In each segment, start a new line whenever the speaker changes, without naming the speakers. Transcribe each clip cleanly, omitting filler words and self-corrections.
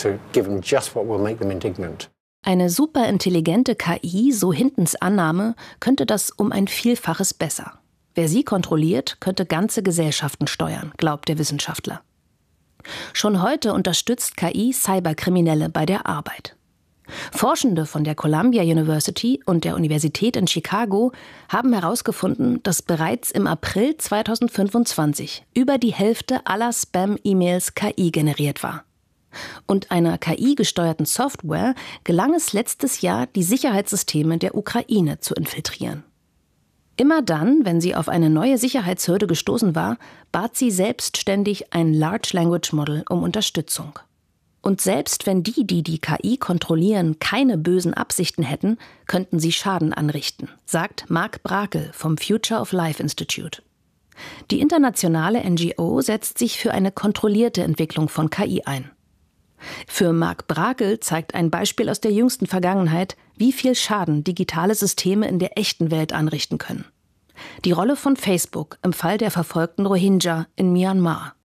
to give them just what will make them indignant.
Eine superintelligente KI, so Hintons Annahme, könnte das um ein Vielfaches besser. Wer sie kontrolliert, könnte ganze Gesellschaften steuern, glaubt der Wissenschaftler. Schon heute unterstützt KI Cyberkriminelle bei der Arbeit. Forschende von der Columbia University und der Universität in Chicago haben herausgefunden, dass bereits im April 2025 über die Hälfte aller Spam-E-Mails KI generiert war. Und einer KI-gesteuerten Software gelang es letztes Jahr, die Sicherheitssysteme der Ukraine zu infiltrieren. Immer dann, wenn sie auf eine neue Sicherheitshürde gestoßen war, bat sie selbstständig ein Large Language Model um Unterstützung. Und selbst wenn die KI kontrollieren, keine bösen Absichten hätten, könnten sie Schaden anrichten, sagt Mark Brakel vom Future of Life Institute. Die internationale NGO setzt sich für eine kontrollierte Entwicklung von KI ein. Für Mark Brakel zeigt ein Beispiel aus der jüngsten Vergangenheit, wie viel Schaden digitale Systeme in der echten Welt anrichten können. Die Rolle von Facebook im Fall der verfolgten Rohingya in Myanmar.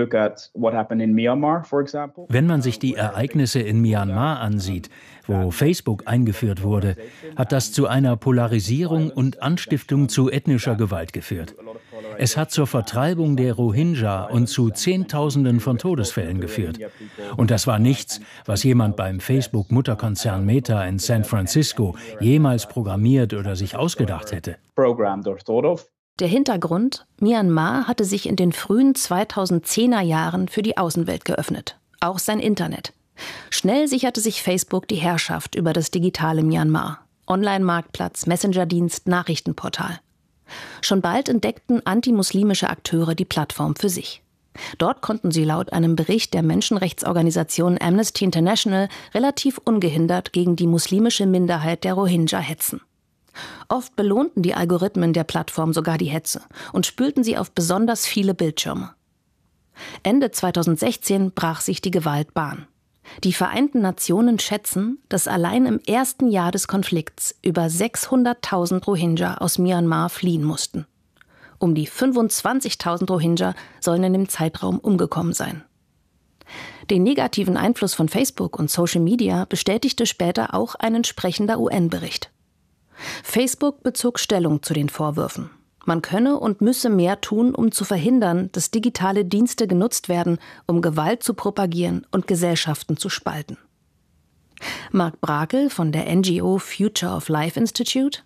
Wenn man sich die Ereignisse in Myanmar ansieht, wo Facebook eingeführt wurde, hat das zu einer Polarisierung und Anstiftung zu ethnischer Gewalt geführt. Es hat zur Vertreibung der Rohingya und zu Zehntausenden von Todesfällen geführt. Und das war nichts, was jemand beim Facebook-Mutterkonzern Meta in San Francisco jemals programmiert oder sich ausgedacht hätte.
Der Hintergrund: Myanmar hatte sich in den frühen 2010er Jahren für die Außenwelt geöffnet, auch sein Internet. Schnell sicherte sich Facebook die Herrschaft über das digitale Myanmar. Online-Marktplatz, Messenger-Dienst, Nachrichtenportal. Schon bald entdeckten antimuslimische Akteure die Plattform für sich. Dort konnten sie laut einem Bericht der Menschenrechtsorganisation Amnesty International relativ ungehindert gegen die muslimische Minderheit der Rohingya hetzen. Oft belohnten die Algorithmen der Plattform sogar die Hetze und spülten sie auf besonders viele Bildschirme. Ende 2016 brach sich die Gewalt Bahn. Die Vereinten Nationen schätzen, dass allein im ersten Jahr des Konflikts über 600.000 Rohingya aus Myanmar fliehen mussten. Um die 25.000 Rohingya sollen in dem Zeitraum umgekommen sein. Den negativen Einfluss von Facebook und Social Media bestätigte später auch ein entsprechender UN-Bericht. Facebook bezog Stellung zu den Vorwürfen. Man könne und müsse mehr tun, um zu verhindern, dass digitale Dienste genutzt werden, um Gewalt zu propagieren und Gesellschaften zu spalten. Mark Brakel von der NGO Future of Life Institute: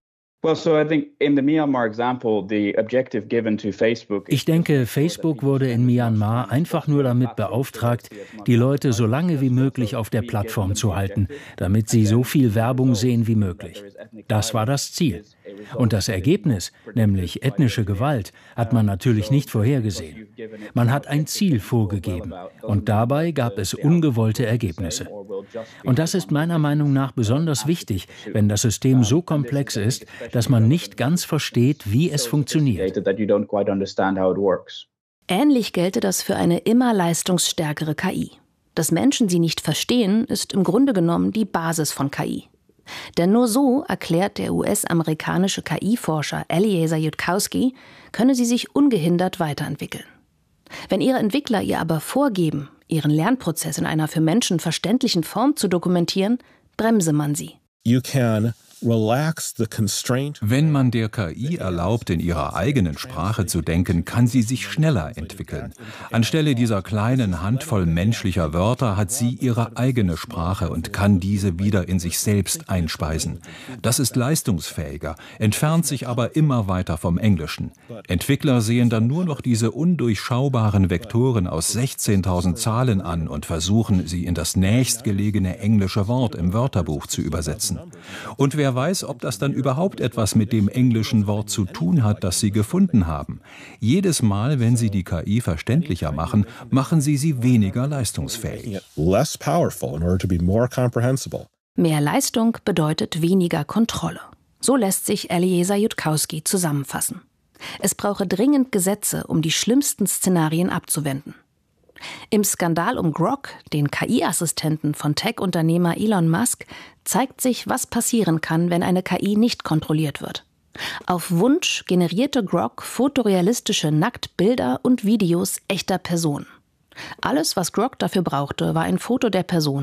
Ich denke, Facebook wurde in Myanmar einfach nur damit beauftragt, die Leute so lange wie möglich auf der Plattform zu halten, damit sie so viel Werbung sehen wie möglich. Das war das Ziel. Und das Ergebnis, nämlich ethnische Gewalt, hat man natürlich nicht vorhergesehen. Man hat ein Ziel vorgegeben und dabei gab es ungewollte Ergebnisse. Und das ist meiner Meinung nach besonders wichtig, wenn das System so komplex ist, dass man nicht ganz versteht, wie es funktioniert.
Ähnlich gelte das für eine immer leistungsstärkere KI. Dass Menschen sie nicht verstehen, ist im Grunde genommen die Basis von KI. Denn nur so, erklärt der US-amerikanische KI-Forscher Eliezer Yudkowsky, könne sie sich ungehindert weiterentwickeln. Wenn ihre Entwickler ihr aber vorgeben, ihren Lernprozess in einer für Menschen verständlichen Form zu dokumentieren, bremse man sie.
Wenn man der KI erlaubt, in ihrer eigenen Sprache zu denken, kann sie sich schneller entwickeln. Anstelle dieser kleinen Handvoll menschlicher Wörter hat sie ihre eigene Sprache und kann diese wieder in sich selbst einspeisen. Das ist leistungsfähiger, entfernt sich aber immer weiter vom Englischen. Entwickler sehen dann nur noch diese undurchschaubaren Vektoren aus 16.000 Zahlen an und versuchen, sie in das nächstgelegene englische Wort im Wörterbuch zu übersetzen. Und wer weiß, ob das dann überhaupt etwas mit dem englischen Wort zu tun hat, das Sie gefunden haben. Jedes Mal, wenn Sie die KI verständlicher machen, machen Sie sie weniger leistungsfähig.
Mehr Leistung bedeutet weniger Kontrolle. So lässt sich Eliezer Yudkowsky zusammenfassen. Es brauche dringend Gesetze, um die schlimmsten Szenarien abzuwenden. Im Skandal um Grok, den KI-Assistenten von Tech-Unternehmer Elon Musk, zeigt sich, was passieren kann, wenn eine KI nicht kontrolliert wird. Auf Wunsch generierte Grok fotorealistische Nacktbilder und Videos echter Personen. Alles, was Grok dafür brauchte, war ein Foto der Person